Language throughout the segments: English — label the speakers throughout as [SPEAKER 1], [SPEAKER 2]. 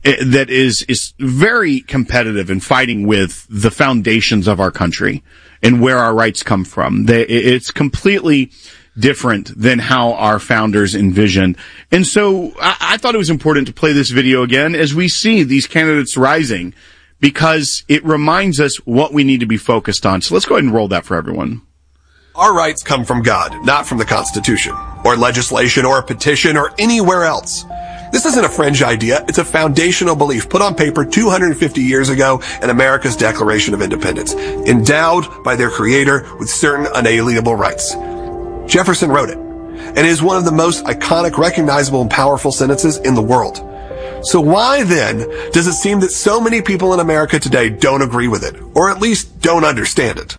[SPEAKER 1] that is very competitive in fighting with the foundations of our country and where our rights come from. It's completely different than how our founders envisioned. And so I thought it was important to play this video again as we see these candidates rising, because it reminds us what we need to be focused on. So let's go ahead and roll that for everyone.
[SPEAKER 2] Our rights come from God, not from the Constitution, or legislation, or a petition, or anywhere else. This isn't a fringe idea. It's a foundational belief put on paper 250 years ago in America's Declaration of Independence, endowed by their creator with certain unalienable rights. Jefferson wrote it, and it is one of the most iconic, recognizable, and powerful sentences in the world. So why then does it seem that so many people in America today don't agree with it, or at least don't understand it?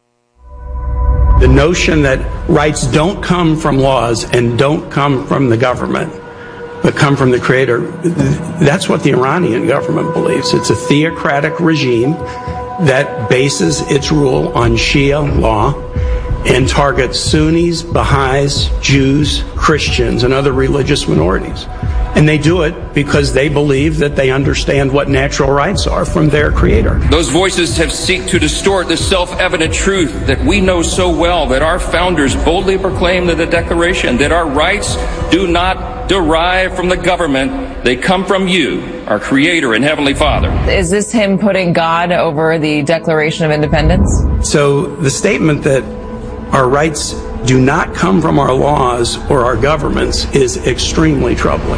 [SPEAKER 3] The notion that rights don't come from laws and don't come from the government, but come from the creator, that's what the Iranian government believes. It's a theocratic regime that bases its rule on Shia law and targets Sunnis, Baha'is, Jews, Christians, and other religious minorities. And they do it because they believe that they understand what natural rights are from their creator.
[SPEAKER 4] Those voices have sought to distort the self-evident truth that we know so well, that our founders boldly proclaimed in the Declaration, that our rights do not derive from the government. They come from you, our Creator and Heavenly Father.
[SPEAKER 5] Is this him putting God over the Declaration of Independence?
[SPEAKER 3] So the statement that our rights do not come from our laws or our governments is extremely troubling.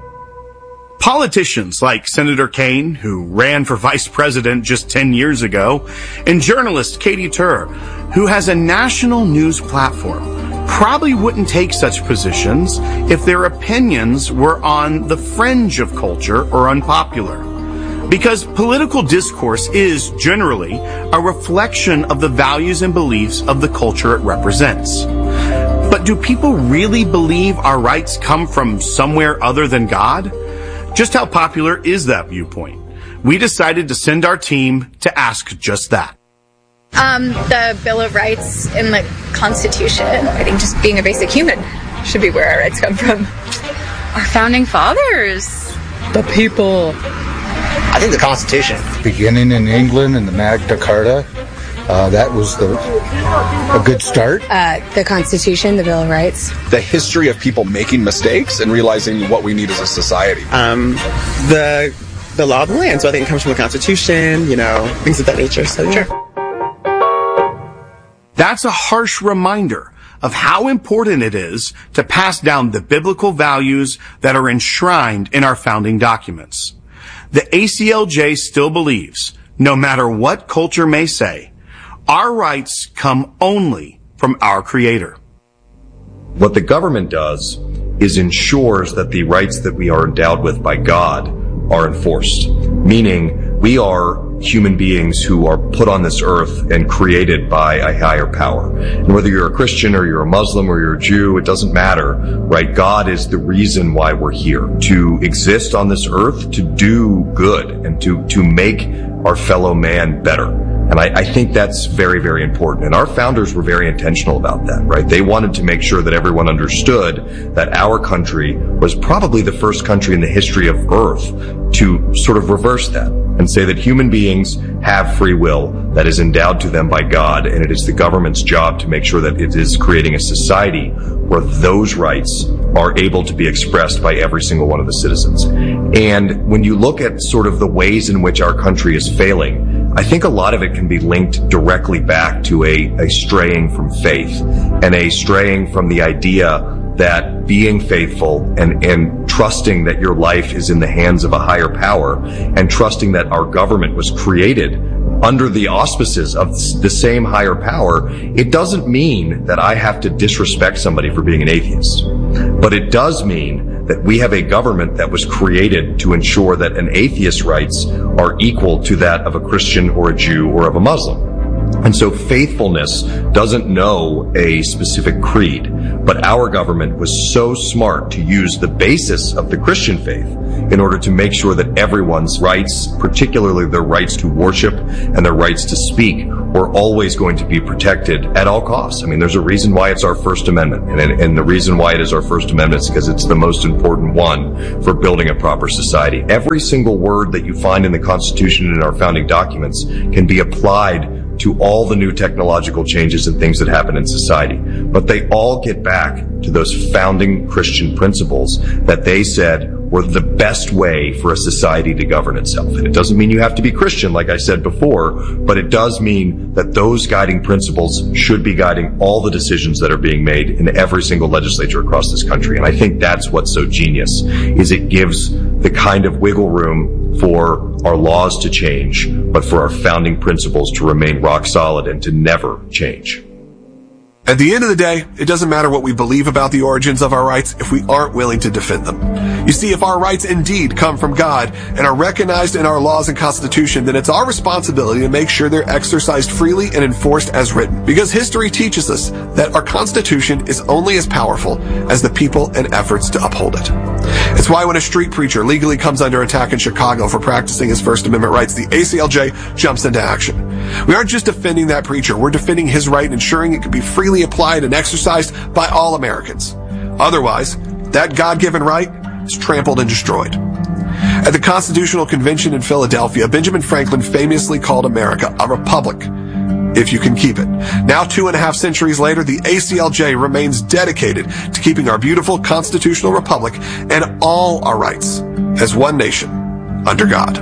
[SPEAKER 1] Politicians like Senator Kaine, who ran for vice president just 10 years ago, and journalist Katy Tur, who has a national news platform, probably wouldn't take such positions if their opinions were on the fringe of culture or unpopular. Because political discourse is generally a reflection of the values and beliefs of the culture it represents. But do people really believe our rights come from somewhere other than God? Just how popular is that viewpoint? We decided to send our team to ask just that.
[SPEAKER 6] The Bill of Rights and the Constitution. I think just being a basic human should be where our rights come from.
[SPEAKER 7] Our founding fathers.
[SPEAKER 8] The people.
[SPEAKER 9] I think the Constitution.
[SPEAKER 10] Beginning in England in the Magna Carta, that was a good start.
[SPEAKER 11] The Constitution, the Bill of Rights.
[SPEAKER 12] The history of people making mistakes and realizing what we need as a society.
[SPEAKER 13] The law of the land. So I think it comes from the Constitution, things of that nature. So yeah.
[SPEAKER 1] That's a harsh reminder of how important it is to pass down the biblical values that are enshrined in our founding documents. The ACLJ still believes, no matter what culture may say, our rights come only from our Creator.
[SPEAKER 14] What the government does is ensures that the rights that we are endowed with by God are enforced, meaning we are human beings who are put on this earth and created by a higher power. And whether you're a Christian or you're a Muslim or you're a Jew, it doesn't matter, right? God is the reason why we're here, to exist on this earth, to do good, and to make our fellow man better. And I think that's very, very important. And our founders were very intentional about that, right? They wanted to make sure that everyone understood that our country was probably the first country in the history of Earth to sort of reverse that and say that human beings have free will that is endowed to them by God, and it is the government's job to make sure that it is creating a society where those rights are able to be expressed by every single one of the citizens. And when you look at sort of the ways in which our country is failing, I think a lot of it can be linked directly back to a straying from faith and a straying from the idea that being faithful and trusting that your life is in the hands of a higher power and trusting that our government was created under the auspices of the same higher power, it doesn't mean that I have to disrespect somebody for being an atheist. But it does mean that we have a government that was created to ensure that an atheist's rights are equal to that of a Christian or a Jew or of a Muslim. And so faithfulness doesn't know a specific creed, but our government was so smart to use the basis of the Christian faith in order to make sure that everyone's rights, particularly their rights to worship and their rights to speak, were always going to be protected at all costs. I mean, there's a reason why it's our First Amendment. And the reason why it is our First Amendment is because it's the most important one for building a proper society. Every single word that you find in the Constitution and in our founding documents can be applied to all the new technological changes and things that happen in society. But they all get back to those founding Christian principles that they said were the best way for a society to govern itself. And it doesn't mean you have to be Christian, like I said before, but it does mean that those guiding principles should be guiding all the decisions that are being made in every single legislature across this country. And I think that's what's so genius, is it gives the kind of wiggle room for our laws to change, but for our founding principles to remain rock solid and to never change.
[SPEAKER 2] At the end of the day, it doesn't matter what we believe about the origins of our rights if we aren't willing to defend them. You see, if our rights indeed come from God and are recognized in our laws and Constitution, then it's our responsibility to make sure they're exercised freely and enforced as written. Because history teaches us that our Constitution is only as powerful as the people and efforts to uphold it. It's why when a street preacher legally comes under attack in Chicago for practicing his First Amendment rights, the ACLJ jumps into action. We aren't just defending that preacher, we're defending his right and ensuring it can be freely applied and exercised by all Americans. Otherwise, that God-given right is trampled and destroyed. At the Constitutional Convention in Philadelphia, Benjamin Franklin famously called America a republic, if you can keep it. Now, 2.5 centuries later, the ACLJ remains dedicated to keeping our beautiful constitutional republic and all our rights as one nation under God.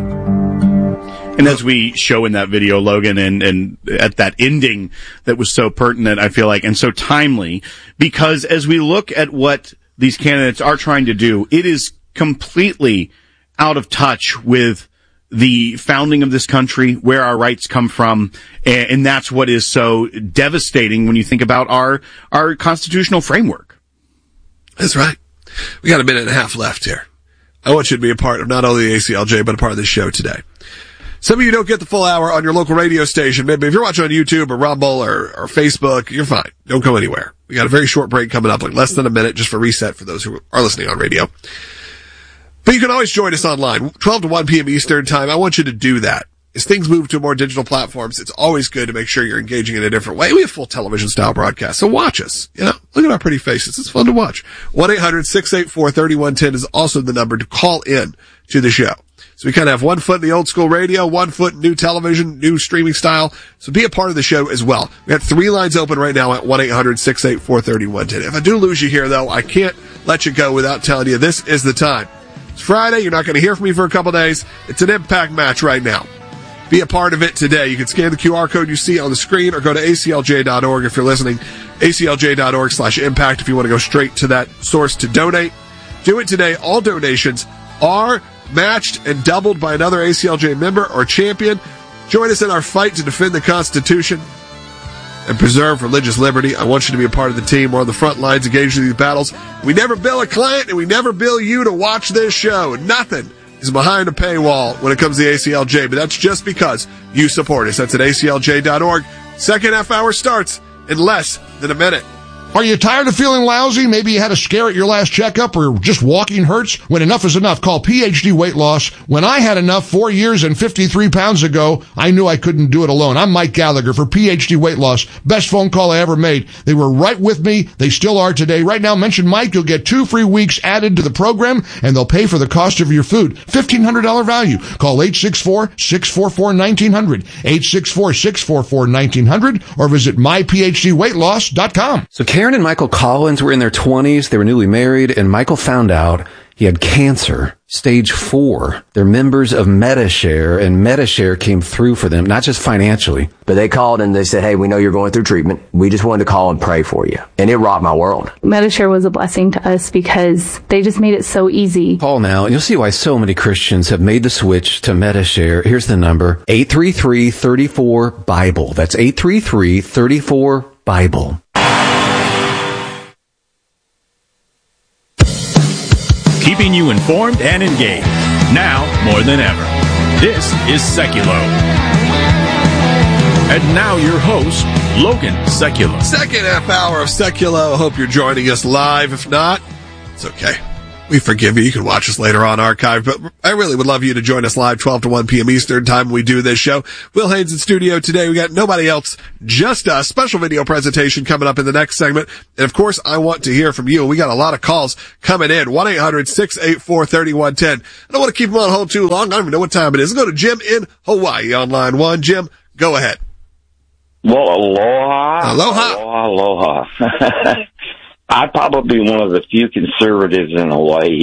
[SPEAKER 1] And as we show in that video, Logan, and at that ending that was so pertinent, I feel like, and so timely, because as we look at what these candidates are trying to do, it is completely out of touch with the founding of this country, where our rights come from, and that's what is so devastating when you think about our constitutional framework.
[SPEAKER 2] That's right. We got a minute and a half left here. I want you to be a part of not only the ACLJ, but a part of this show today. Some of you don't get the full hour on your local radio station. Maybe if you're watching on YouTube or Rumble or Facebook, you're fine. Don't go anywhere. We got a very short break coming up, like less than a minute, just for reset for those who are listening on radio. But you can always join us online, 12 to 1 p.m. Eastern time. I want you to do that. As things move to more digital platforms, it's always good to make sure you're engaging in a different way. We have full television style broadcasts, so watch us. You know, look at our pretty faces. It's fun to watch. 1-800-684-3110 is also the number to call in to the show. So we kind of have one foot in the old school radio, one foot in new television, new streaming style. So be a part of the show as well. We have 3 lines open right now at 1-800-684-3110. If I do lose you here, though, I can't let you go without telling you this is the time. It's Friday. You're not going to hear from me for a couple days. It's an impact match right now. Be a part of it today. You can scan the QR code you see on the screen or go to aclj.org if you're listening. aclj.org/impact if you want to go straight to that source to donate. Do it today. All donations are matched and doubled by another ACLJ member or champion. Join us in our fight to defend the Constitution and preserve religious liberty. I want you to be a part of the team. We're on the front lines engaged in these battles. We never bill a client and we never bill you to watch this show. Nothing is behind a paywall when it comes to the ACLJ, but that's just because you support us. That's at aclj.org. Second half hour starts in less than a minute.
[SPEAKER 15] Are you tired of feeling lousy? Maybe you had a scare at your last checkup or just walking hurts? When enough is enough, call PhD Weight Loss. When I had enough 4 years and 53 pounds ago, I knew I couldn't do it alone. I'm Mike Gallagher for PhD Weight Loss. Best phone call I ever made. They were right with me. They still are today. Right now, mention Mike. You'll get 2 free weeks added to the program, and they'll pay for the cost of your food. $1,500 value. Call 864-644-1900. 864-644-1900 or visit myphdweightloss.com.
[SPEAKER 16] So Karen and Michael Collins were in their 20s. They were newly married, and Michael found out he had cancer, stage 4. They're members of Medi-Share, and Medi-Share came through for them, not just financially.
[SPEAKER 17] But they called and they said, hey, we know you're going through treatment. We just wanted to call and pray for you. And it rocked my world.
[SPEAKER 18] Medi-Share was a blessing to us because they just made it so easy.
[SPEAKER 16] Call now, and you'll see why so many Christians have made the switch to Medi-Share. Here's the number, 833-34-BIBLE. That's 833-34-BIBLE.
[SPEAKER 19] Keeping you informed and engaged, now more than ever. This is Seculo. And now your host, Logan Seculo.
[SPEAKER 2] Second half hour of Seculo. Hope you're joining us live. If not, it's okay. We forgive you. You can watch us later on archived, but I really would love you to join us live 12 to 1 p.m. Eastern time when we do this show. Will Haynes in studio today. We got nobody else, just us. Special video presentation coming up in the next segment. And of course, I want to hear from you. We got a lot of calls coming in. 1-800-684-3110. I don't want to keep them on hold too long. I don't even know what time it is. Let's go to Jim in Hawaii on line 1. Jim, go ahead.
[SPEAKER 20] Well, aloha.
[SPEAKER 2] Aloha.
[SPEAKER 20] Aloha. I'm probably one of the few conservatives in Hawaii.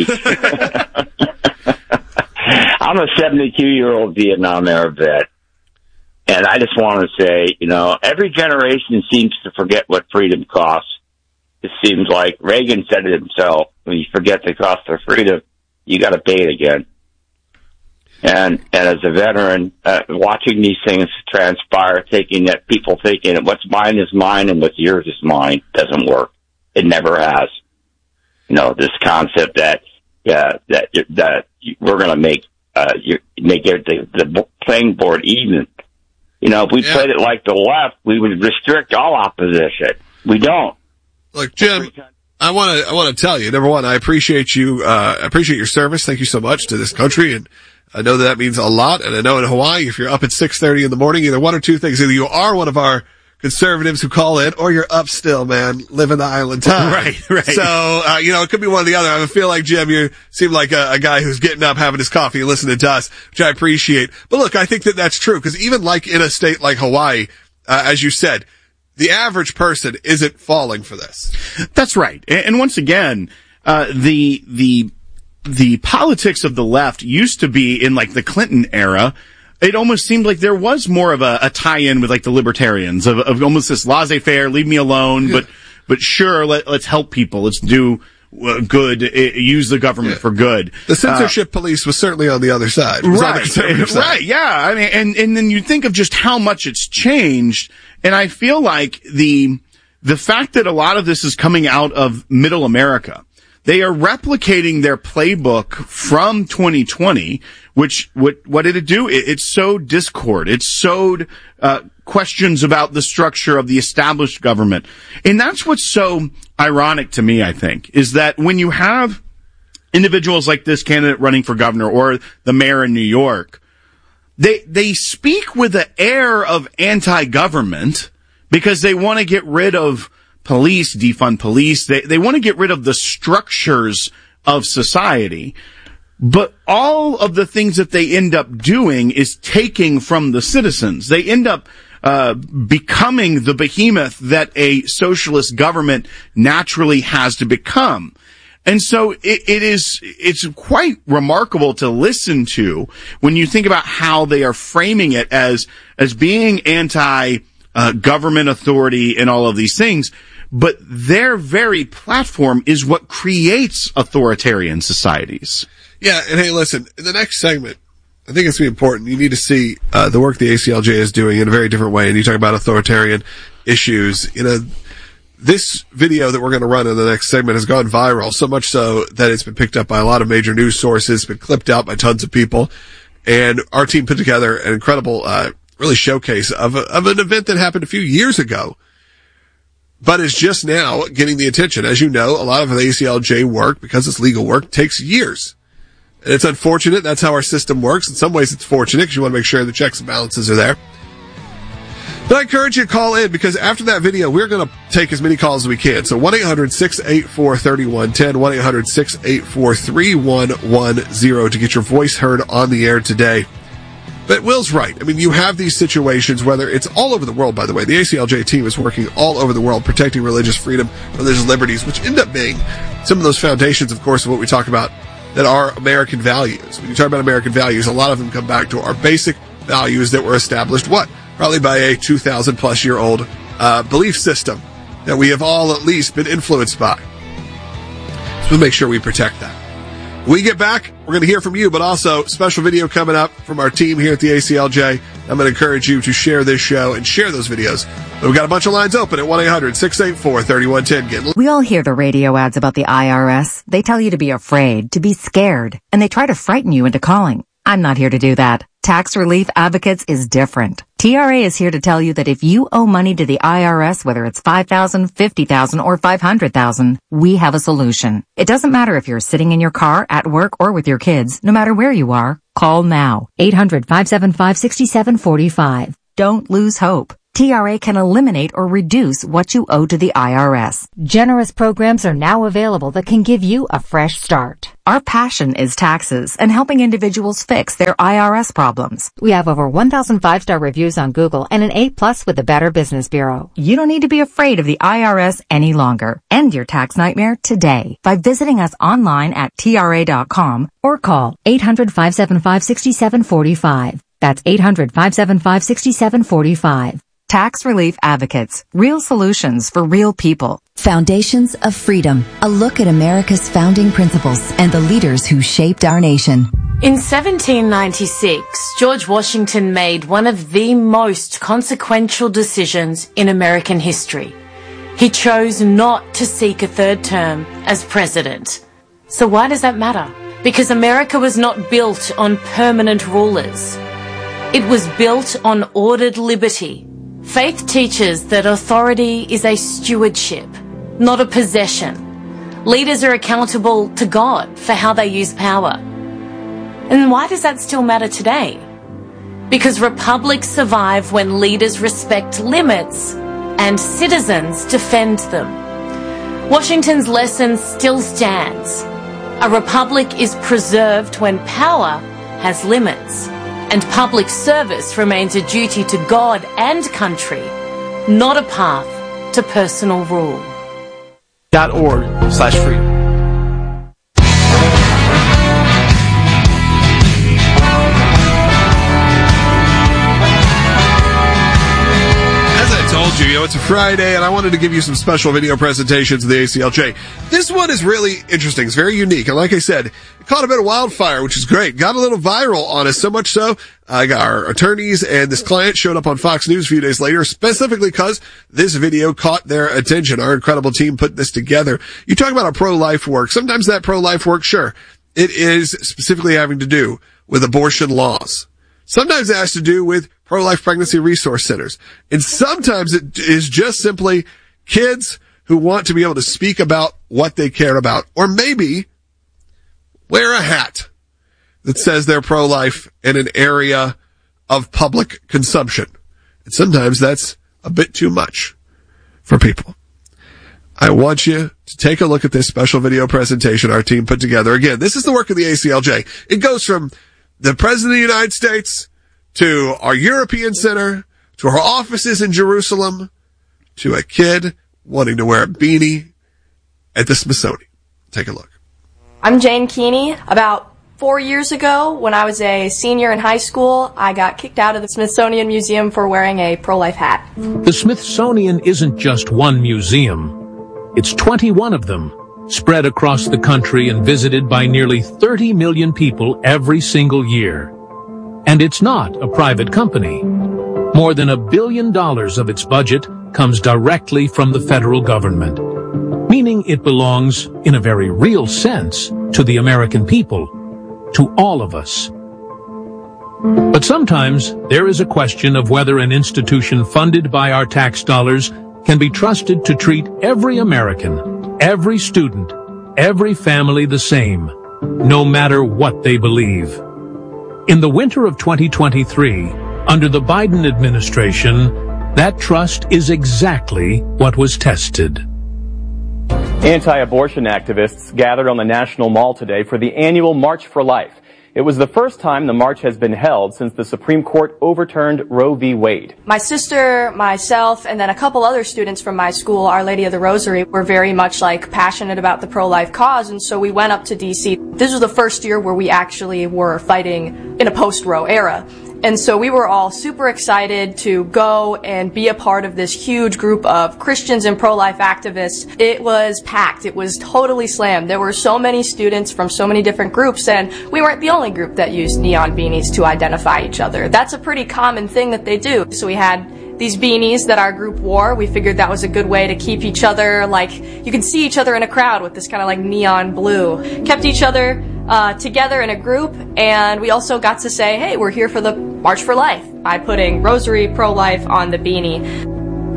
[SPEAKER 20] I'm a 72-year-old Vietnam era vet, and I just want to say, every generation seems to forget what freedom costs. It seems like Reagan said it himself, when you forget the cost of freedom, you got to pay it again. And as a veteran, watching these things transpire, people thinking that what's mine is mine and what's yours is mine doesn't work. It never has. This concept that we're going to make the playing board even. If we played it like the left, we would restrict all opposition. We don't.
[SPEAKER 2] Look, Jim, I want to tell you, number one, I appreciate you. Appreciate your service. Thank you so much to this country, and I know that means a lot. And I know in Hawaii, if you're up at 6:30 in the morning, either one or two things: either you are one of our conservatives who call in, or you're up still, man, living the island time.
[SPEAKER 1] Right.
[SPEAKER 2] So, it could be one or the other. I feel like, Jim, you seem like a guy who's getting up, having his coffee, and listening to us, which I appreciate. But look, I think that that's true, because even like in a state like Hawaii, as you said, the average person isn't falling for this.
[SPEAKER 1] That's right. And once again, the politics of the left used to be in like the Clinton era. It almost seemed like there was more of a tie-in with like the libertarians of almost this laissez-faire, leave me alone, but sure, let's help people. Let's do good, use the government for good.
[SPEAKER 2] The censorship police was certainly on the other side.
[SPEAKER 1] Right. Yeah. I mean, and then you think of just how much it's changed. And I feel like the fact that a lot of this is coming out of middle America, they are replicating their playbook from 2020, which, what did it do? It sowed discord. It sowed, questions about the structure of the established government. And that's what's so ironic to me, I think, is that when you have individuals like this candidate running for governor or the mayor in New York, they speak with an air of anti-government because they want to get rid of police, defund police. They want to get rid of the structures of society. But all of the things that they end up doing is taking from the citizens. They end up becoming the behemoth that a socialist government naturally has to become. And so it's quite remarkable to listen to when you think about how they are framing it as being anti government authority and all of these things. But their very platform is what creates authoritarian societies.
[SPEAKER 2] Yeah, and hey, listen, in the next segment, I think it's going to be important. You need to see the work the ACLJ is doing in a very different way. And you talk about authoritarian issues. This video that we're going to run in the next segment has gone viral, so much so that it's been picked up by a lot of major news sources, been clipped out by tons of people. And our team put together an incredible, really showcase of an event that happened a few years ago, but is just now getting the attention. As you know, a lot of the ACLJ work, because it's legal work, takes years. And it's unfortunate. That's how our system works. In some ways, it's fortunate because you want to make sure the checks and balances are there. But I encourage you to call in, because after that video, we're going to take as many calls as we can. So 1-800-684-3110, 1-800-684-3110 to get your voice heard on the air today. But Will's right. I mean, you have these situations, whether it's all over the world, by the way. The ACLJ team is working all over the world, protecting religious freedom, religious liberties, which end up being some of those foundations, of course, of what we talk about that are American values. When you talk about American values, a lot of them come back to our basic values that were established, probably by a 2,000 plus year old belief system that we have all at least been influenced by. So we'll make sure we protect that. When we get back, we're going to hear from you, but also special video coming up from our team here at the ACLJ. I'm going to encourage you to share this show and share those videos. But we've got a bunch of lines open at 1-800-684-3110.
[SPEAKER 21] We all hear the radio ads about the IRS. They tell you to be afraid, to be scared, and they try to frighten you into calling. I'm not here to do that. Tax Relief Advocates is different. TRA is here to tell you that if you owe money to the IRS, whether it's $5,000, $50,000, or $500,000, we have a solution. It doesn't matter if you're sitting in your car, at work, or with your kids. No matter where you are, call now. 800-575-6745. Don't lose hope. TRA can eliminate or reduce what you owe to the IRS. Generous programs are now available that can give you a fresh start. Our passion is taxes and helping individuals fix their IRS problems. We have over 1,000 5-star reviews on Google and an A+ with the Better Business Bureau. You don't need to be afraid of the IRS any longer. End your tax nightmare today by visiting us online at TRA.com or call 800-575-6745. That's 800-575-6745. Tax Relief Advocates. Real solutions for real people.
[SPEAKER 4] Foundations of Freedom. A look at America's founding principles and the leaders who shaped our nation.
[SPEAKER 22] In 1796, George Washington made one of the most consequential decisions in American history. He chose not to seek a third term as president. So why does that matter? Because America was not built on permanent rulers. It was built on ordered liberty. Faith teaches that authority is a stewardship, not a possession. Leaders are accountable to God for how they use power. And why does that still matter today? Because republics survive when leaders respect limits and citizens defend them. Washington's lesson still stands. A republic is preserved when power has limits. And public service remains a duty to God and country, not a path to personal rule.
[SPEAKER 23] .org/freedom.
[SPEAKER 2] You know, it's a Friday, and I wanted to give you some special video presentations of the ACLJ. This one is really interesting. It's very unique. And like I said, it caught a bit of wildfire, which is great. Got a little viral on us, so much so, our attorneys and this client showed up on Fox News a few days later, specifically because this video caught their attention. Our incredible team put this together. You talk about our pro-life work. Sometimes that pro-life work, sure, it is specifically having to do with abortion laws. Sometimes it has to do with pro-life pregnancy resource centers. And sometimes it is just simply kids who want to be able to speak about what they care about. Or maybe wear a hat that says they're pro-life in an area of public consumption. And sometimes that's a bit too much for people. I want you to take a look at this special video presentation our team put together. Again, this is the work of the ACLJ. It goes from the President of the United States to our European Center, to our offices in Jerusalem, to a kid wanting to wear a beanie at the Smithsonian. Take a look.
[SPEAKER 24] I'm Jane Keeney. About 4 years ago, when I was a senior in high school, I got kicked out of the Smithsonian Museum for wearing a pro-life hat.
[SPEAKER 25] The Smithsonian isn't just one museum. It's 21 of them, spread across the country and visited by nearly 30 million people every single year. And it's not a private company. More than $1 billion of its budget comes directly from the federal government, meaning it belongs, in a very real sense, to the American people, to all of us. But sometimes there is a question of whether an institution funded by our tax dollars can be trusted to treat every American, every student, every family the same, no matter what they believe. In the winter of 2023, under the Biden administration, that trust is exactly what was tested.
[SPEAKER 26] Anti-abortion activists gathered on the National Mall today for the annual March for Life. It was the first time the march has been held since the Supreme Court overturned Roe v. Wade.
[SPEAKER 24] My sister, myself, and then a couple other students from my school, Our Lady of the Rosary, were very much passionate about the pro-life cause, and so we went up to D.C. This was the first year where we actually were fighting in a post-Roe era. And so we were all super excited to go and be a part of this huge group of Christians and pro-life activists. It was packed. It was totally slammed. There were so many students from so many different groups, and we weren't the only group that used neon beanies to identify each other. That's a pretty common thing that they do. So we had these beanies that our group wore. We figured that was a good way to keep each other, you can see each other in a crowd with this kind of neon blue. Kept each other together in a group, and we also got to say, hey, we're here for the March for Life. by putting Rosary Pro-Life on the beanie.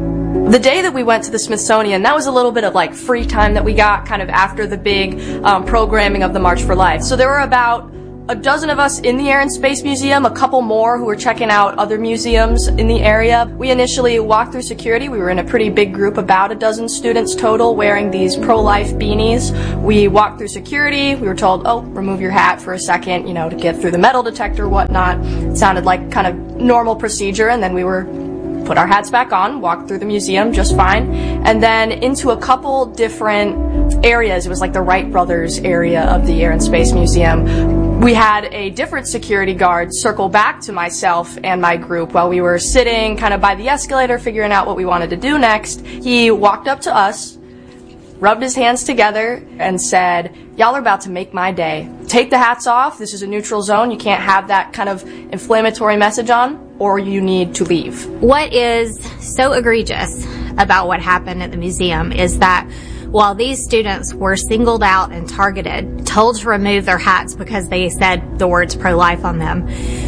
[SPEAKER 24] The day that we went to the Smithsonian, that was a little bit of like free time that we got kind of after the big programming of the March for Life. So there were about a dozen of us in the Air and Space Museum, a couple more who were checking out other museums in the area. We initially walked through security. We were in a pretty big group, about a dozen students total, wearing these pro-life beanies. We walked through security. We were told, oh, remove your hat for a second, you know, to get through the metal detector, whatnot. It sounded like kind of normal procedure, and then we were put our hats back on, walked through the museum just fine, and then into a couple different areas. It was like the Wright Brothers area of the Air and Space Museum. We had a different security guard circle back to myself and my group while we were sitting kind of by the escalator figuring out what we wanted to do next. He walked up to us, rubbed his hands together, and said, y'all are about to make my day. Take the hats off. This is a neutral zone. You can't have that kind of inflammatory message on, or you need to leave.
[SPEAKER 3] What is so egregious about what happened at the museum is that while these students were singled out and targeted, told to remove their hats because they said the words pro-life on them,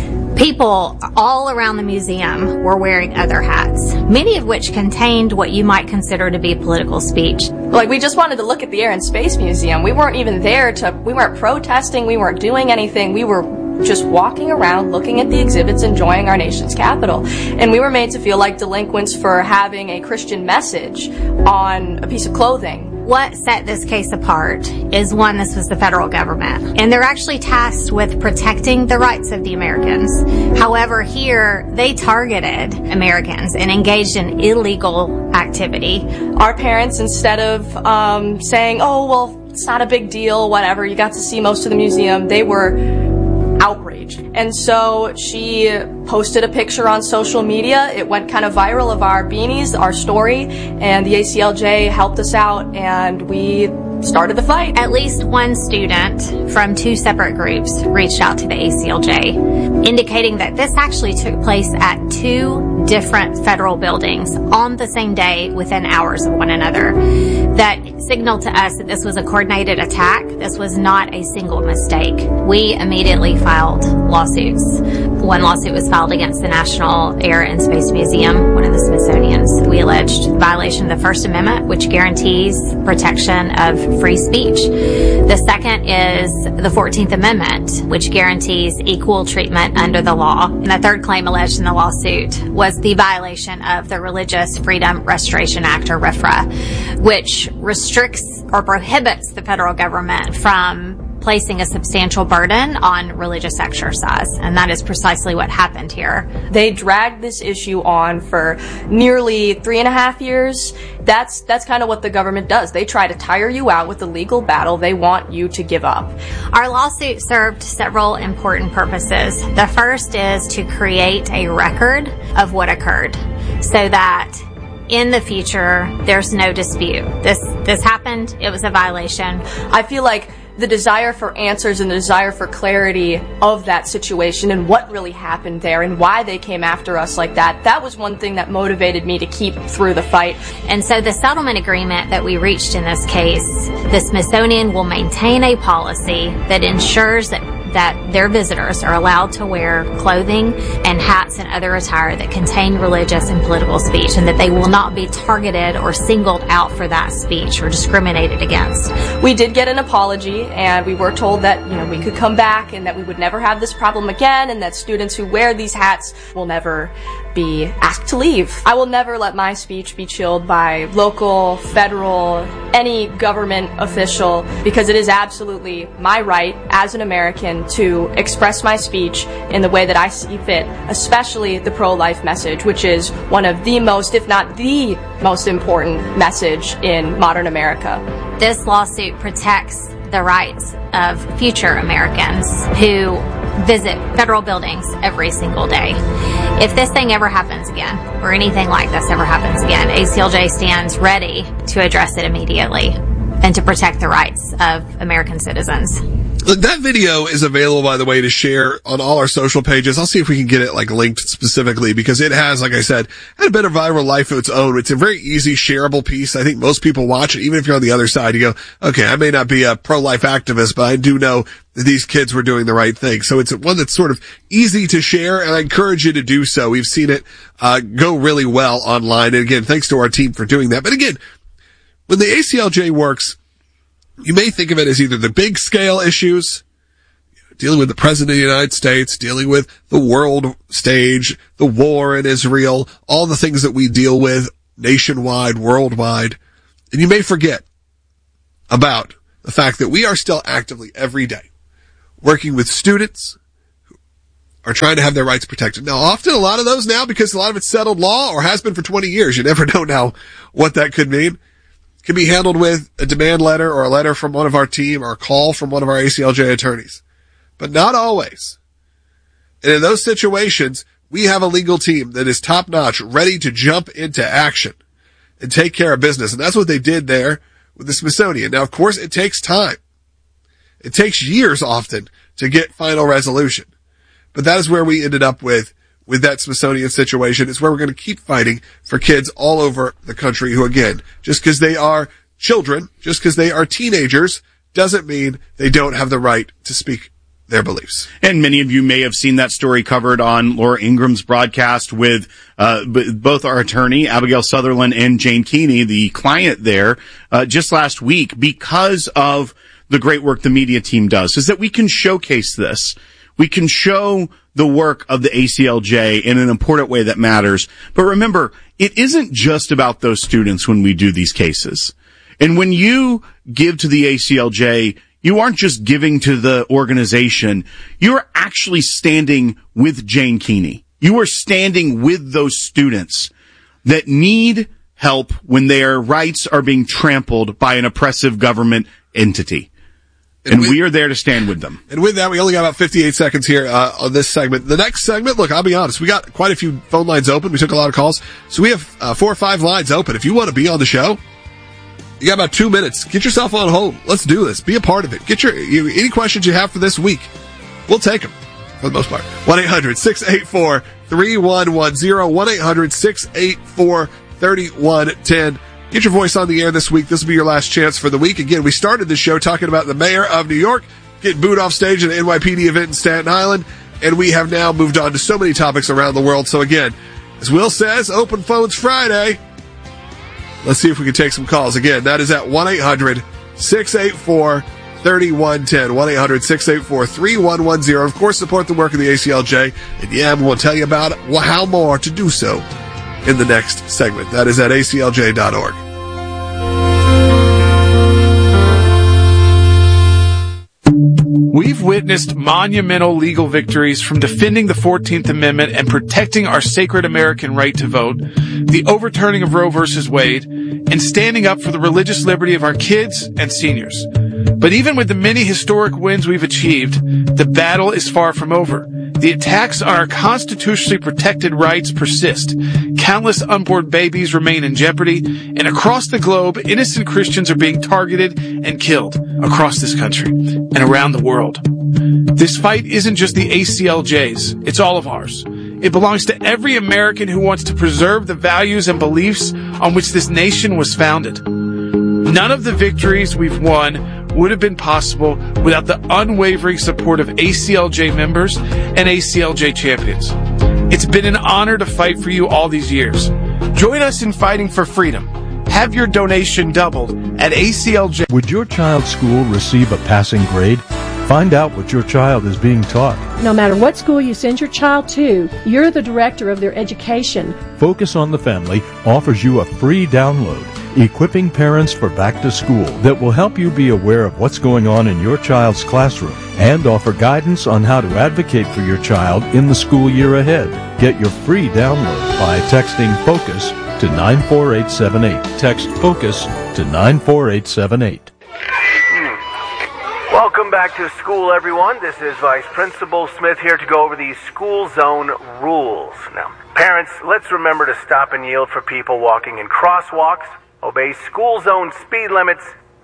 [SPEAKER 3] people all around the museum were wearing other hats, many of which contained what you might consider to be political speech.
[SPEAKER 24] Like, we just wanted to look at the Air and Space Museum. We weren't even there we weren't protesting, we weren't doing anything. We were just walking around, looking at the exhibits, enjoying our nation's capital. And we were made to feel like delinquents for having a Christian message on a piece of clothing.
[SPEAKER 3] What set this case apart is, one, this was the federal government, and they're actually tasked with protecting the rights of the Americans. However, here, they targeted Americans and engaged in illegal activity.
[SPEAKER 24] Our parents, instead of saying, oh, well, it's not a big deal, whatever, you got to see most of the museum, they were outraged. And so she posted a picture on social media. It went kind of viral of our beanies, our story, and the ACLJ helped us out, and we started the fight.
[SPEAKER 3] At least one student from two separate groups reached out to the ACLJ, indicating that this actually took place at two different federal buildings on the same day within hours of one another. That signaled to us that this was a coordinated attack. This was not a single mistake. We immediately filed lawsuits. One lawsuit was filed against the National Air and Space Museum, one of the Smithsonian's. We alleged violation of the First Amendment, which guarantees protection of free speech. The second is the 14th Amendment, which guarantees equal treatment under the law. And the third claim alleged in the lawsuit was the violation of the Religious Freedom Restoration Act, or RFRA, which restricts or prohibits the federal government from placing a substantial burden on religious exercise. And that is precisely what happened here.
[SPEAKER 24] They dragged this issue on for nearly 3.5 years. That's kind of what the government does. They try to tire you out with the legal battle they want you to give up.
[SPEAKER 3] Our lawsuit served several important purposes. The first is to create a record of what occurred so that in the future there's no dispute. This happened. It was a violation.
[SPEAKER 24] I feel like the desire for answers and the desire for clarity of that situation and what really happened there and why they came after us like that was one thing that motivated me to keep through the fight.
[SPEAKER 3] And so the settlement agreement that we reached in this case, the Smithsonian will maintain a policy that ensures that their visitors are allowed to wear clothing and hats and other attire that contain religious and political speech, and that they will not be targeted or singled out for that speech or discriminated against.
[SPEAKER 24] We did get an apology, and we were told that, we could come back and that we would never have this problem again, and that students who wear these hats will never be asked to leave. I will never let my speech be chilled by local, federal, any government official, because it is absolutely my right as an American to express my speech in the way that I see fit, especially the pro-life message, which is one of the most, if not the most important message in modern America.
[SPEAKER 3] This lawsuit protects the rights of future Americans who visit federal buildings every single day. If this thing ever happens again, or anything like this ever happens again, ACLJ stands ready to address it immediately and to protect the rights of American citizens.
[SPEAKER 2] Look, that video is available, by the way, to share on all our social pages. I'll see if we can get it linked specifically, because it has, like I said, had a bit of viral life of its own. It's a very easy shareable piece. I think most people watch it. Even if you're on the other side, you go, okay, I may not be a pro-life activist, but I do know that these kids were doing the right thing. So it's one that's sort of easy to share, and I encourage you to do so. We've seen it go really well online. And again, thanks to our team for doing that. But again, when the ACLJ works, you may think of it as either the big scale issues, dealing with the President of the United States, dealing with the world stage, the war in Israel, all the things that we deal with nationwide, worldwide. And you may forget about the fact that we are still actively every day working with students who are trying to have their rights protected. Now, often a lot of those now, because a lot of it's settled law or has been for 20 years, you never know now what that could mean, can be handled with a demand letter or a letter from one of our team or a call from one of our ACLJ attorneys. But not always. And in those situations, we have a legal team that is top-notch, ready to jump into action and take care of business. And that's what they did there with the Smithsonian. Now, of course, it takes time. It takes years often to get final resolution. But that is where we ended up with that Smithsonian situation. It's where we're going to keep fighting for kids all over the country who, again, just because they are children, just because they are teenagers, doesn't mean they don't have the right to speak their beliefs.
[SPEAKER 1] And many of you may have seen that story covered on Laura Ingram's broadcast with both our attorney, Abigail Sutherland, and Jane Keeney, the client there, just last week, because of the great work the media team does, is that we can showcase this. We can show the work of the ACLJ in an important way that matters. But remember, it isn't just about those students when we do these cases. And when you give to the ACLJ, you aren't just giving to the organization. You're actually standing with Jane Keeney. You are standing with those students that need help when their rights are being trampled by an oppressive government entity. And we are there to stand with them.
[SPEAKER 2] And with that, we only got about 58 seconds here on this segment. The next segment, look, I'll be honest, we got quite a few phone lines open. We took a lot of calls. So we have 4 or 5 lines open. If you want to be on the show, you got about 2 minutes. Get yourself on hold. Let's do this. Be a part of it. Get any questions you have for this week. We'll take them for the most part. 1-800-684-3110. 1-800-684-3110. Get your voice on the air this week. This will be your last chance for the week. Again, we started the show talking about the mayor of New York getting booed off stage at an NYPD event in Staten Island, and we have now moved on to so many topics around the world. So again, as Will says, open phones Friday. Let's see if we can take some calls. Again, that is at 1-800-684-3110. 1-800-684-3110. Of course, support the work of the ACLJ. And yeah, we'll tell you about how more to do so in the next segment. That is at aclj.org.
[SPEAKER 5] We've witnessed monumental legal victories from defending the 14th Amendment and protecting our sacred American right to vote, the overturning of Roe v. Wade, and standing up for the religious liberty of our kids and seniors. But even with the many historic wins we've achieved, the battle is far from over. The attacks on our constitutionally protected rights persist. Countless unborn babies remain in jeopardy, and across the globe, innocent Christians are being targeted and killed across this country and around the world. This fight isn't just the ACLJ's, it's all of ours. It belongs to every American who wants to preserve the values and beliefs on which this nation was founded. None of the victories we've won would have been possible without the unwavering support of ACLJ members and ACLJ champions. It's been an honor to fight for you all these years. Join us in fighting for freedom. Have your donation doubled at ACLJ.
[SPEAKER 6] Would your child's school receive a passing grade? Find out what your child is being taught.
[SPEAKER 7] No matter what school you send your child to, you're the director of their education.
[SPEAKER 6] Focus on the Family offers you a free download, Equipping Parents for Back to School, that will help you be aware of what's going on in your child's classroom and offer guidance on how to advocate for your child in the school year ahead. Get your free download by texting FOCUS to 94878. Text FOCUS to 94878.
[SPEAKER 8] Welcome back to school, everyone. This is Vice Principal Smith here to go over the school zone rules. Now, parents, let's remember to stop and yield for people walking in crosswalks, obey school zone speed limits,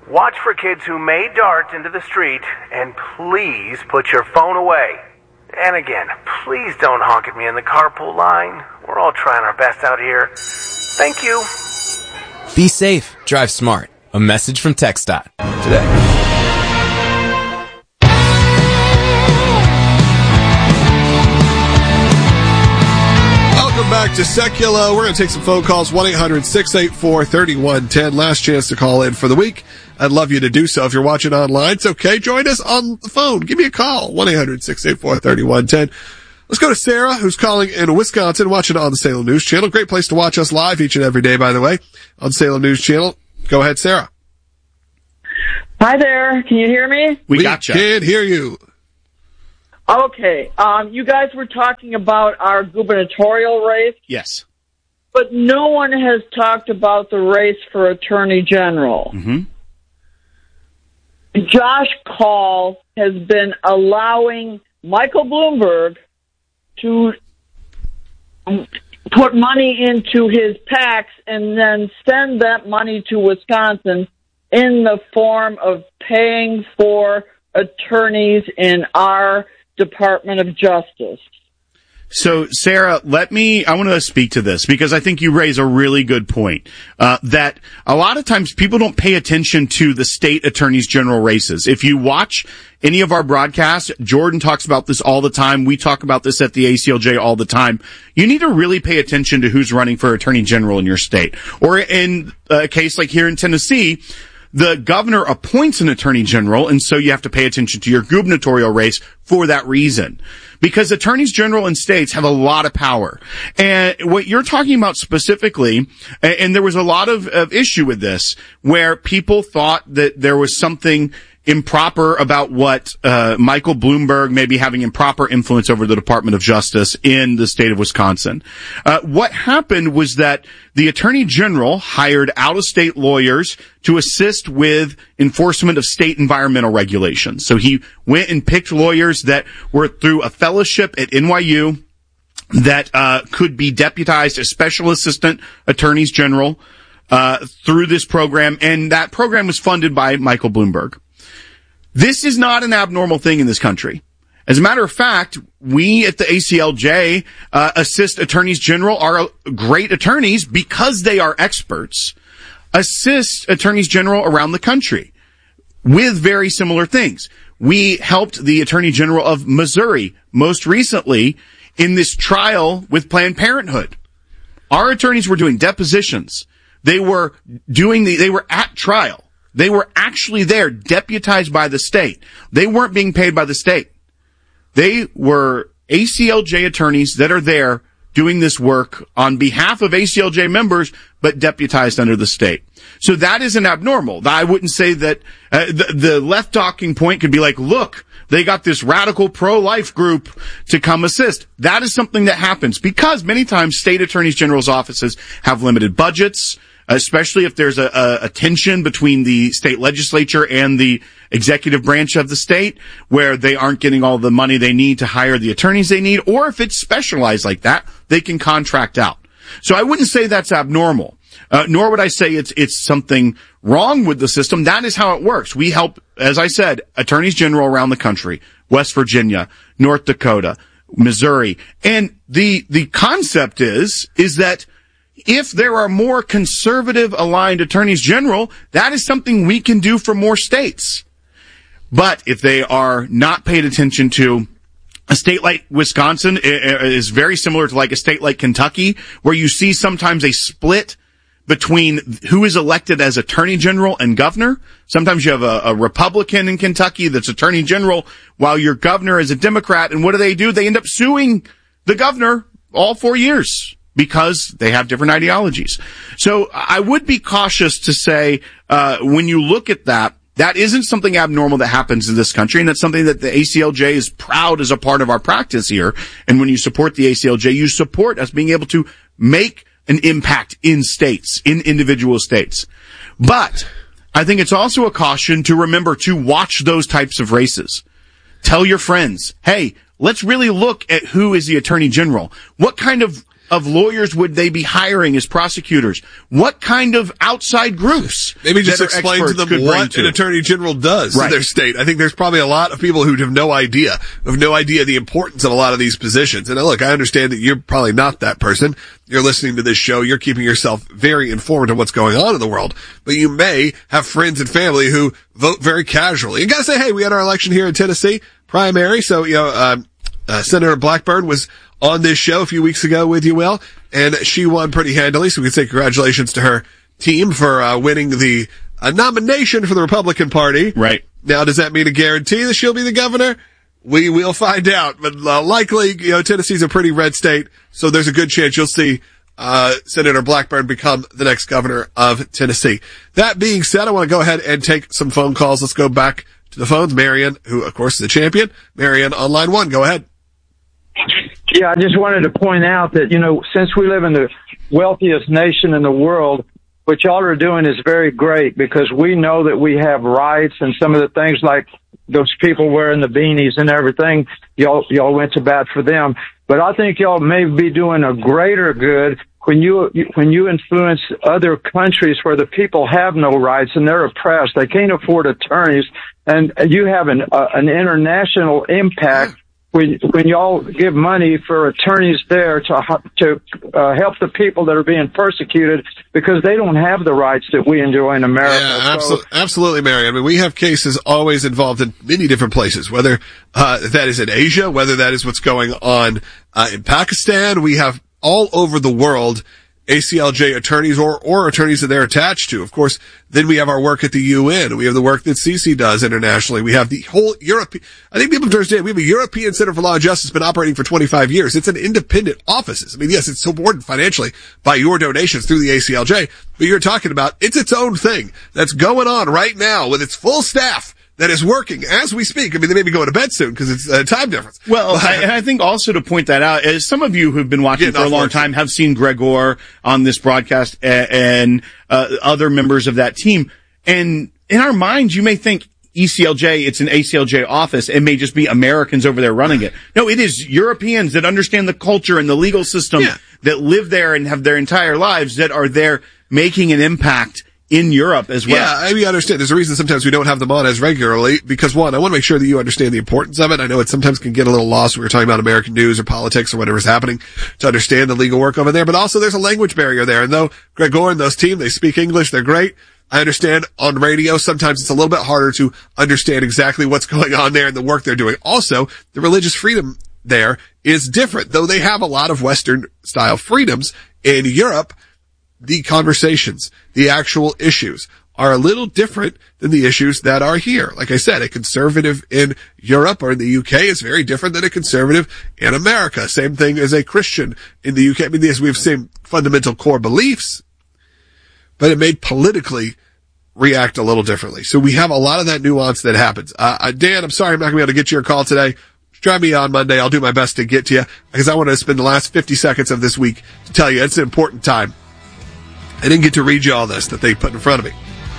[SPEAKER 8] Watch for kids who may dart into the street, and please put your phone away. And again, please don't honk at me in the carpool line. We're all trying our best out here. Thank you.
[SPEAKER 9] Be safe. Drive smart. A message from TxDOT today.
[SPEAKER 2] Welcome back to Secula. We're going to take some phone calls. 1-800-684-3110. Last chance to call in for the week. I'd love you to do so. If you're watching online, it's okay. Join us on the phone. Give me a call. 1-800-684-3110. Let's go to Sarah, who's calling in Wisconsin, watching on the Salem News Channel. Great place to watch us live each and every day, by the way, on Salem News Channel. Go ahead, Sarah.
[SPEAKER 10] Hi there. Can you hear me?
[SPEAKER 2] We gotcha. Can't hear you.
[SPEAKER 10] Okay. You guys were talking about our gubernatorial race.
[SPEAKER 1] Yes.
[SPEAKER 10] But no one has talked about the race for Attorney General.
[SPEAKER 1] Mm-hmm.
[SPEAKER 10] Josh Kaul has been allowing Michael Bloomberg to put money into his PACs and then send that money to Wisconsin in the form of paying for attorneys in our Department of Justice.
[SPEAKER 1] So, Sarah, I want to speak to this because I think you raise a really good point, that a lot of times people don't pay attention to the state attorneys general races. If you watch any of our broadcasts, Jordan talks about this all the time. We talk about this at the ACLJ all the time. You need to really pay attention to who's running for attorney general in your state. Or in a case like here in Tennessee, the governor appoints an attorney general, and so you have to pay attention to your gubernatorial race for that reason. Because attorneys general in states have a lot of power. And what you're talking about specifically, and there was a lot of issue with this, where people thought that there was something improper about what Michael Bloomberg may be having improper influence over the Department of Justice in the state of Wisconsin. What happened was that the Attorney General hired out-of-state lawyers to assist with enforcement of state environmental regulations. So he went and picked lawyers that were through a fellowship at NYU that could be deputized as special assistant attorneys general through this program, and that program was funded by Michael Bloomberg. This is not an abnormal thing in this country. As a matter of fact, we at the ACLJ assist attorneys general, are great attorneys because they are experts, assist attorneys general around the country with very similar things. We helped the Attorney General of Missouri most recently in this trial with Planned Parenthood. Our attorneys were doing depositions. They were at trial. They were actually there, deputized by the state. They weren't being paid by the state. They were ACLJ attorneys that are there doing this work on behalf of ACLJ members, but deputized under the state. So that isn't abnormal. I wouldn't say that the left talking point could be like, look, they got this radical pro-life group to come assist. That is something that happens because many times state attorneys general's offices have limited budgets, especially if there's a tension between the state legislature and the executive branch of the state where they aren't getting all the money they need to hire the attorneys they need, or if it's specialized like that, they can contract out. So I wouldn't say that's abnormal, nor would I say it's something wrong with the system. That is how it works. We help, as I said, attorneys general around the country, West Virginia, North Dakota, Missouri. And the concept is that if there are more conservative aligned attorneys general, that is something we can do for more states. But if they are not paid attention to, a state like Wisconsin is very similar to like a state like Kentucky, where you see sometimes a split between who is elected as attorney general and governor. Sometimes you have a Republican in Kentucky that's attorney general while your governor is a Democrat. And what do? They end up suing the governor all 4 years because they have different ideologies. So I would be cautious to say, when you look at that, that isn't something abnormal that happens in this country, and that's something that the ACLJ is proud as a part of our practice here. And when you support the ACLJ, you support us being able to make an impact in states, in individual states. But I think it's also a caution to remember to watch those types of races. Tell your friends, hey, let's really look at who is the attorney general. What kind of of lawyers would they be hiring as prosecutors? What kind of outside groups?
[SPEAKER 2] Maybe just explain to them what an attorney general does in their state. I think there's probably a lot of people who have no idea the importance of a lot of these positions. And look, I understand that you're probably not that person. You're listening to this show. You're keeping yourself very informed of what's going on in the world. But you may have friends and family who vote very casually. You gotta say, hey, we had our election here in Tennessee, primary. So, Senator Blackburn was on this show a few weeks ago with you, Will, and she won pretty handily. So we can say congratulations to her team for winning the nomination for the Republican Party.
[SPEAKER 1] Right.
[SPEAKER 2] Now, does that mean a guarantee that she'll be the governor? We will find out, but likely, Tennessee's a pretty red state, so there's a good chance you'll see Senator Blackburn become the next governor of Tennessee. That being said, I want to go ahead and take some phone calls. Let's go back to the phones. Marion, who of course is the champion. Marion on line 1. Go ahead.
[SPEAKER 11] Yeah, I just wanted to point out that, since we live in the wealthiest nation in the world, what y'all are doing is very great, because we know that we have rights, and some of the things like those people wearing the beanies and everything, y'all went to bat for them. But I think y'all may be doing a greater good when you influence other countries where the people have no rights and they're oppressed. They can't afford attorneys, and you have an international impact when y'all give money for attorneys there to help the people that are being persecuted, because they don't have the rights that we enjoy in America.
[SPEAKER 2] Yeah, absolutely, Mary. I mean, we have cases always involved in many different places, whether that is in Asia, whether that is what's going on in Pakistan. We have all over the world ACLJ attorneys or attorneys that they're attached to. Of course, then we have our work at the UN. We have the work that CC does internationally. We have the whole I think people understand we have a European Center for Law and Justice been operating for 25 years. It's an independent office. I mean, yes, it's supported financially by your donations through the ACLJ, but you're talking about it's its own thing that's going on right now with its full staff that is working as we speak. I mean, they may be going to bed soon because it's a time difference.
[SPEAKER 1] Well, I think also to point that out, as some of you who've been watching for a long time have seen Gregor on this broadcast and other members of that team. And in our minds, you may think ECLJ, it's an ACLJ office. It may just be Americans over there running it. No, it is Europeans that understand the culture and the legal system that live there and have their entire lives that are there making an impact in Europe as well.
[SPEAKER 2] Yeah, I understand. There's a reason sometimes we don't have them on as regularly, because one, I want to make sure that you understand the importance of it. I know it sometimes can get a little lost when we're talking about American news or politics or whatever's happening to understand the legal work over there, but also there's a language barrier there. And though Gregor and those team, they speak English, they're great. I understand on radio, sometimes it's a little bit harder to understand exactly what's going on there and the work they're doing. Also, the religious freedom there is different. Though they have a lot of Western style freedoms in Europe, the conversations, the actual issues are a little different than the issues that are here. Like I said, a conservative in Europe or in the UK is very different than a conservative in America. Same thing as a Christian in the UK. I mean, yes, we have the same fundamental core beliefs, but it may politically react a little differently. So we have a lot of that nuance that happens. Dan, I'm sorry I'm not going to be able to get your call today. Try me on Monday. I'll do my best to get to you, because I want to spend the last 50 seconds of this week to tell you it's an important time. I didn't get to read you all this that they put in front of me.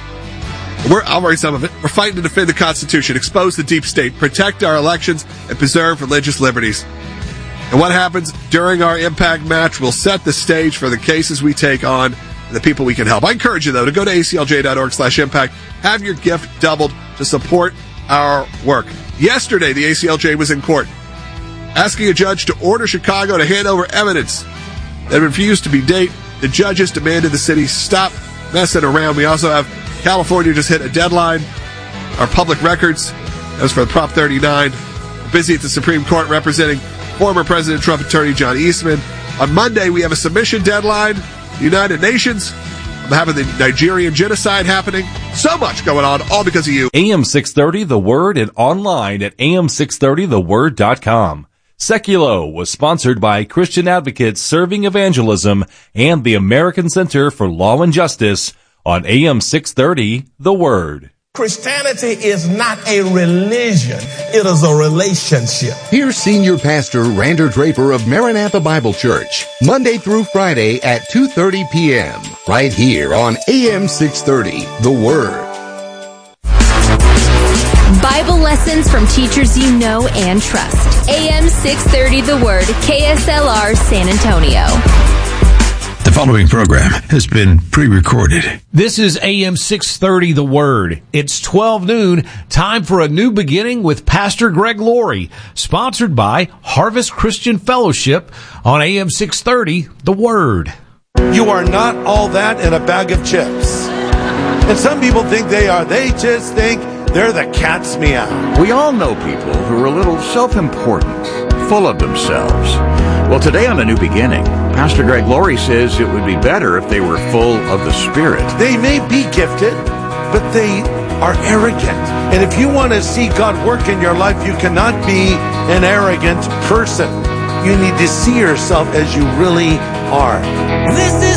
[SPEAKER 2] I'll read some of it. We're fighting to defend the Constitution, expose the deep state, protect our elections, and preserve religious liberties. And what happens during our impact match will set the stage for the cases we take on and the people we can help. I encourage you, though, to go to aclj.org/impact, have your gift doubled to support our work. Yesterday, the ACLJ was in court asking a judge to order Chicago to hand over evidence that refused to be dated. The judges demanded the city stop messing around. We also have California just hit a deadline. Our public records, that was for Prop 39. We're busy at the Supreme Court representing former President Trump attorney John Eastman. On Monday, we have a submission deadline. The United Nations. I'm having the Nigerian genocide happening. So much going on, all because of you.
[SPEAKER 12] AM 630, The Word, and online at am630theword.com. Seculo was sponsored by Christian Advocates Serving Evangelism and the American Center for Law and Justice on AM 630, The Word.
[SPEAKER 13] Christianity is not a religion. It is a relationship.
[SPEAKER 14] Here's Senior Pastor Rander Draper of Maranatha Bible Church, Monday through Friday at 2:30 p.m. right here on AM 630, The Word.
[SPEAKER 15] Bible lessons from teachers you know and trust. AM 630 The Word, KSLR San Antonio.
[SPEAKER 16] The following program has been pre-recorded.
[SPEAKER 17] This is AM 630 The Word. It's 12 noon. Time for a new beginning with Pastor Greg Laurie, sponsored by Harvest Christian Fellowship on AM 630 The Word.
[SPEAKER 18] You are not all that in a bag of chips. And some people think they are. They just think they're the cat's meow.
[SPEAKER 19] We all know people who are a little self-important, full of themselves. Well, today on A New Beginning, Pastor Greg Laurie says it would be better if they were full of the Spirit.
[SPEAKER 18] They may be gifted, but they are arrogant. And if you want to see God work in your life, you cannot be an arrogant person. You need to see yourself as you really are.
[SPEAKER 23] This is